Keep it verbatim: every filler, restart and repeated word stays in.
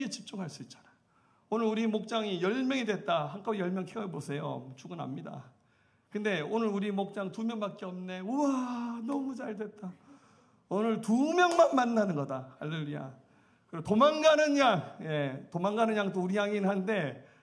집중할 수 있잖아. 오늘 우리 목장이 열 명이 됐다. 한꺼번에 열 명 키워보세요. 죽어납니다. 근데 오늘 우리 목장 두 명밖에 없네. 우와, 너무 잘 됐다. 오늘 두 명만 만나는 거다. 할렐루야. 그리고 도망가는 양, 예, 도망가는 양도 우리 양이긴 한데